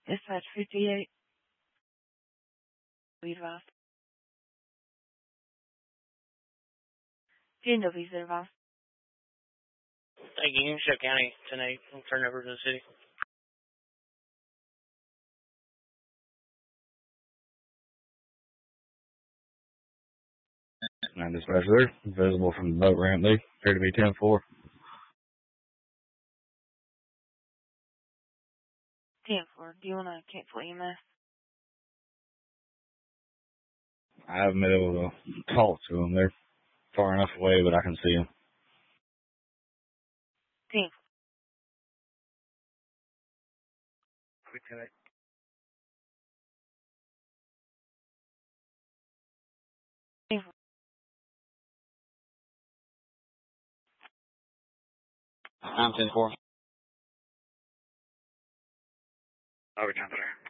Dispatch 58. Be advised. GNW's advised. Thank you. Shep County 10-8. I'll turn over to the city. 9 dispatcher there. Visible from the boat ramp. They appear to be 10-4. 10-4. Do you want to cancel EMS? I haven't been able to talk to them. They're far enough away, but I can see them. 10-4. Quick 10-8. I'm 10-4. Overtime there.